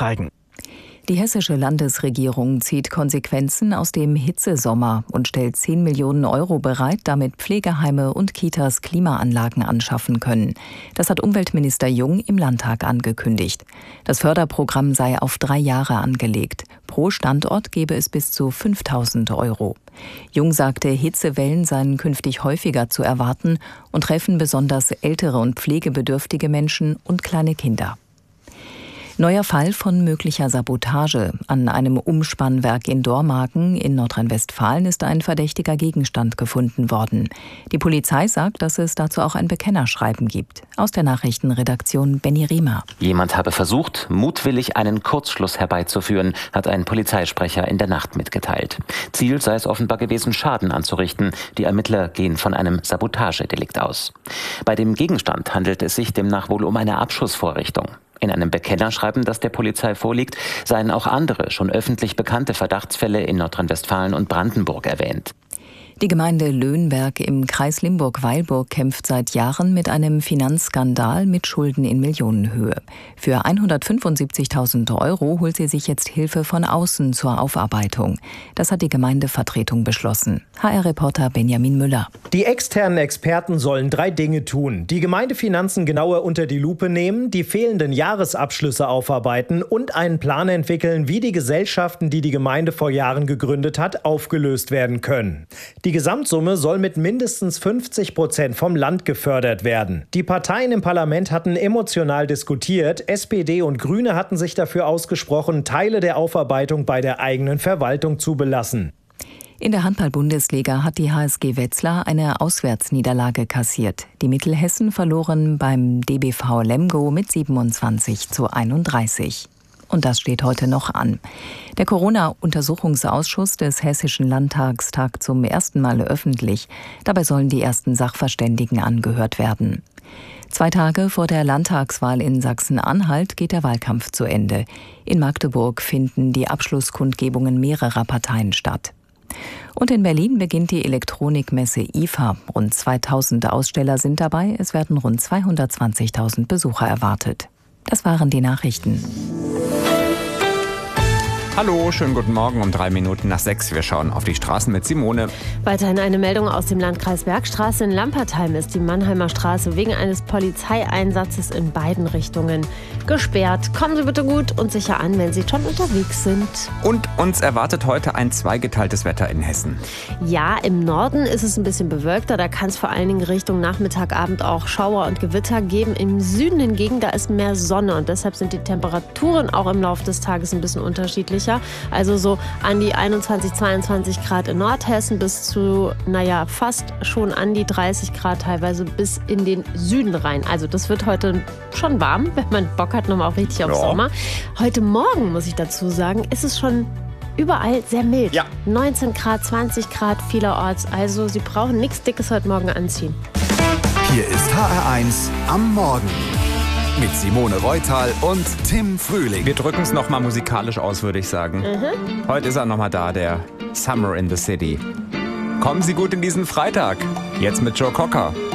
zeigen. Die hessische Landesregierung zieht Konsequenzen aus dem Hitzesommer und stellt 10 Millionen Euro bereit, damit Pflegeheime und Kitas Klimaanlagen anschaffen können. Das hat Umweltminister Jung im Landtag angekündigt. Das Förderprogramm sei auf 3 Jahre angelegt. Pro Standort gebe es bis zu 5.000 Euro. Jung sagte, Hitzewellen seien künftig häufiger zu erwarten und treffen besonders ältere und pflegebedürftige Menschen und kleine Kinder. Neuer Fall von möglicher Sabotage. An einem Umspannwerk in Dormagen in Nordrhein-Westfalen ist ein verdächtiger Gegenstand gefunden worden. Die Polizei sagt, dass es dazu auch ein Bekennerschreiben gibt. Aus der Nachrichtenredaktion Benny Riemer. Jemand habe versucht, mutwillig einen Kurzschluss herbeizuführen, hat ein Polizeisprecher in der Nacht mitgeteilt. Ziel sei es offenbar gewesen, Schaden anzurichten. Die Ermittler gehen von einem Sabotagedelikt aus. Bei dem Gegenstand handelt es sich demnach wohl um eine Abschussvorrichtung. In einem Bekennerschreiben, das der Polizei vorliegt, seien auch andere, schon öffentlich bekannte Verdachtsfälle in Nordrhein-Westfalen und Brandenburg erwähnt. Die Gemeinde Löhnberg im Kreis Limburg-Weilburg kämpft seit Jahren mit einem Finanzskandal mit Schulden in Millionenhöhe. Für 175.000 Euro holt sie sich jetzt Hilfe von außen zur Aufarbeitung. Das hat die Gemeindevertretung beschlossen. HR-Reporter Benjamin Müller. Die externen Experten sollen 3 Dinge tun. Die Gemeindefinanzen genauer unter die Lupe nehmen, die fehlenden Jahresabschlüsse aufarbeiten und einen Plan entwickeln, wie die Gesellschaften, die die Gemeinde vor Jahren gegründet hat, aufgelöst werden können. Die Gesamtsumme soll mit mindestens 50% vom Land gefördert werden. Die Parteien im Parlament hatten emotional diskutiert. SPD und Grüne hatten sich dafür ausgesprochen, Teile der Aufarbeitung bei der eigenen Verwaltung zu belassen. In der Handball-Bundesliga hat die HSG Wetzlar eine Auswärtsniederlage kassiert. Die Mittelhessen verloren beim DBV Lemgo mit 27:31. Und das steht heute noch an. Der Corona-Untersuchungsausschuss des Hessischen Landtags tagt zum ersten Mal öffentlich. Dabei sollen die ersten Sachverständigen angehört werden. 2 Tage vor der Landtagswahl in Sachsen-Anhalt geht der Wahlkampf zu Ende. In Magdeburg finden die Abschlusskundgebungen mehrerer Parteien statt. Und in Berlin beginnt die Elektronikmesse IFA. Rund 2.000 Aussteller sind dabei. Es werden rund 220.000 Besucher erwartet. Das waren die Nachrichten. Hallo, schönen guten Morgen um 6:03. Wir schauen auf die Straßen mit Simone. Weiterhin eine Meldung aus dem Landkreis Bergstraße. In Lampertheim ist die Mannheimer Straße wegen eines Polizeieinsatzes in beiden Richtungen gesperrt. Kommen Sie bitte gut und sicher an, wenn Sie schon unterwegs sind. Und uns erwartet heute ein zweigeteiltes Wetter in Hessen. Ja, im Norden ist es ein bisschen bewölkter. Da kann es vor allen Dingen Richtung Nachmittag, Abend auch Schauer und Gewitter geben. Im Süden hingegen, da ist mehr Sonne. Und deshalb sind die Temperaturen auch im Laufe des Tages ein bisschen unterschiedlich. Also so an die 21, 22 Grad in Nordhessen bis zu, fast schon an die 30 Grad, teilweise bis in den Süden rein. Also das wird heute schon warm, wenn man Bock hat, nochmal auch richtig auf Sommer. Heute Morgen, muss ich dazu sagen, ist es schon überall sehr mild. Ja. 19 Grad, 20 Grad vielerorts. Also Sie brauchen nichts Dickes heute Morgen anziehen. Hier ist HR1 am Morgen. Mit Simone Reutal und Tim Frühling. Wir drücken es nochmal musikalisch aus, würde ich sagen. Heute ist er nochmal da, der Summer in the City. Kommen Sie gut in diesen Freitag. Jetzt mit Joe Cocker.